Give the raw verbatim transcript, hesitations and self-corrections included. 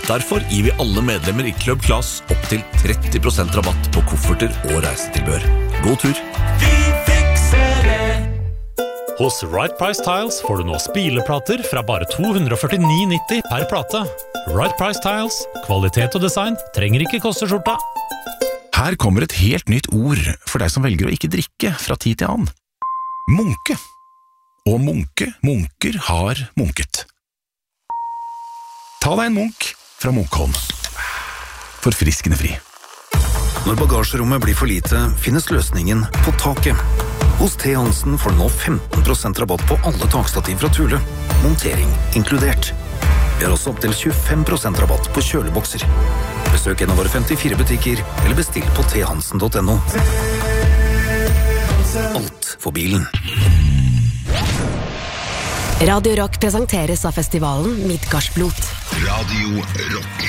Derfor gir vi alle medlemmer i Club Class opp til tretti prosent rabatt på kofferter og reisetilbør. God tur! Vi fikser det! Hos Right Price Tiles får du nå spileplater fra bare to hundre og førtini nitti per plate. Right Price Tiles, kvalitet og design trenger ikke koste skjorta. Her kommer et helt nytt ord for deg som velger å ikke drikke fra tid til annen. Munke. Og munke, munker har munket. Ta deg en munk fra Munkholm. Forfriskende fri. Når bagasjerommet blir for lite, finnes løsningen på taket. Hos T. Hansen får du nå femten prosent rabatt på alle takstativ fra Thule. Montering inkludert. Vi har også opp til tjuefem prosent rabatt på kjølebokser. Besøk en av våre femtifire butikker, eller bestill på t hansen punktum no. Alt for bilen. Radio Rock presenteres av festivalen Midgardsblot. Radio Rock.